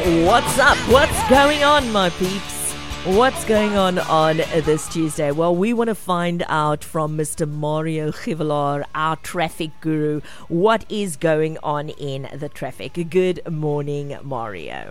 What's up? What's going on, my peeps? What's going on this Tuesday? Well, we want to find out from Mr. Mario Givelar, our traffic guru, what is going on in the traffic. Good morning, Mario.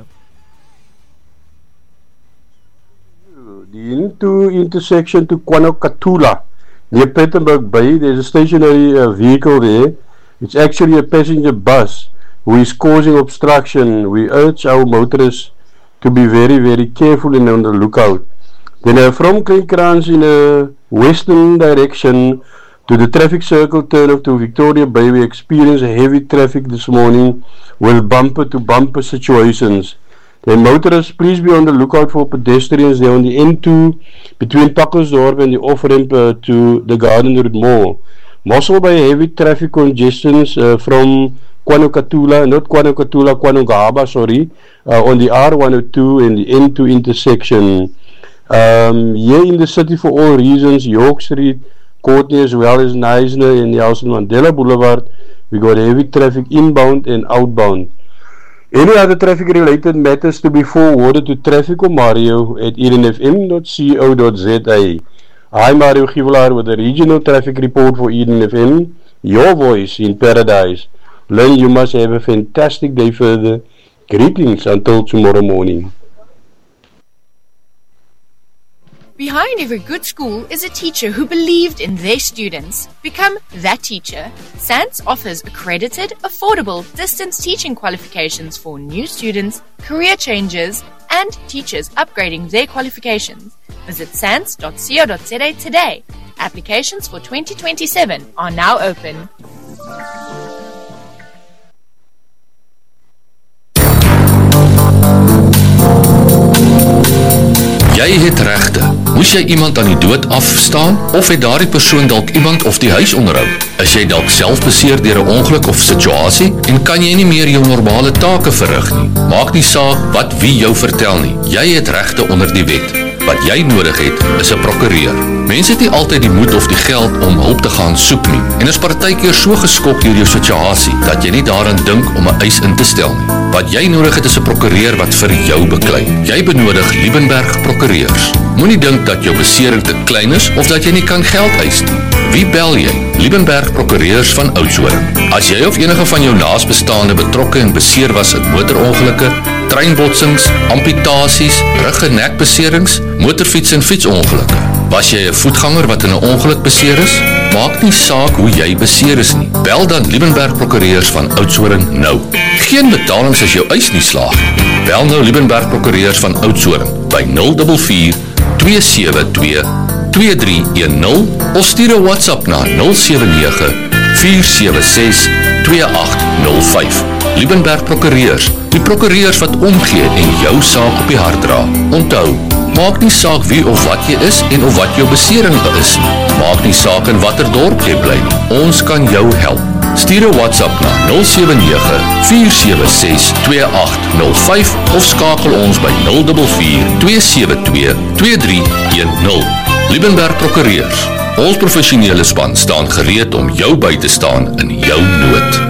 The into intersection to KwaNoKathula, near Plettenberg Bay, there's a stationary vehicle there. It's actually a passenger bus who is causing obstruction. We urge our motorists to be very, very careful and on the lookout. Then from Kleinkrans in a western direction to the traffic circle turn off to Victoria Bay, we experienced heavy traffic this morning with bumper-to-bumper situations. Then motorists, please be on the lookout for pedestrians there on the N2 between Pakkelsdorp and the off-ramp to the Garden Route Mall. Mossel by heavy traffic congestions from KwaNoKathula, not KwaNoKathula, KwaNogaba, sorry, on the R102 and the N2 intersection. Here in the city for all reasons, York Street, Courtney as well as Neisner and the Nelson Mandela Boulevard, we got heavy traffic inbound and outbound. Any other traffic related matters to be forwarded to Traffic or Mario at edenfm.co.za. I'm Mario Givelar with the regional traffic report for Eden FM, your voice in paradise. Learn, you must have a fantastic day further. Greetings until tomorrow morning. Behind every good school is a teacher who believed in their students. Become that teacher. SANS offers accredited, affordable, distance teaching qualifications for new students, career changers, and teachers upgrading their qualifications. Visit sans.co.za today. Applications for 2027 are now open. Jy het regte. Moes jy iemand aan die dood afstaan? Of het daardie persoon dalk iemand of die huis onderhou? Is jy dalk self beseer deur 'n ongeluk of situasie? En kan jy nie meer jou normale take verrig nie? Maak nie saak wat wie jou vertel nie. Jy het regte onder die wet. Wat jy nodig het, is 'n prokureur. Mense het nie altyd die moed of die geld om hulp te gaan soek nie. En is partykeer so geskok deur jou situasie, dat jy nie daaraan dink om 'n eis in te stel nie. Wat jy nodig het, is 'n prokureur wat vir jou beklei. Jy benodig Liebenberg Prokureurs. Moenie dink dat jou besering te klein is, of dat jy nie kan geld eis nie. Wie bel jy? Liebenberg Prokureurs van Oudtshoorn. As jy of enige van jou naasbestaande betrokke en beseer was in motorongelukke, treinbotsings, amputasies, rug- en nekbeserings, motorfiets- en fietsongelukke. Was jy 'n voetganger wat in 'n ongeluk beseer is? Maak nie saak hoe jy beseer is nie. Bel dan Liebenberg Prokureurs van Oudtshoorn nou. Geen betalings as jou eis nie slaag. Bel nou Liebenberg Prokureurs van Oudtshoorn by 044 272 2310 of stuur 'n WhatsApp na 079 476 2805. Liebenberg Prokureurs, die prokureurs wat omgee en jou saak op die hart dra. Onthou, maak nie saak wie of wat jy is en of wat jou besering is nie. Maak nie saak in watter dorp jy bly nie. Ons kan jou help. Stuur 'n WhatsApp na 079 476 2805 of skakel ons by 044 272 2310. Liebenberg Prokureurs. Ons professionele span staan gereed om jou by te staan in jou nood.